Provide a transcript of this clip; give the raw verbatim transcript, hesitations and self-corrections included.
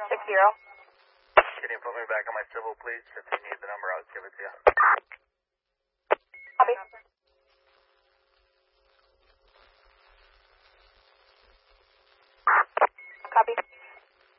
six zero. Can you put me back on my civil, please? If you need the number, I'll give it to you. Copy. Copy.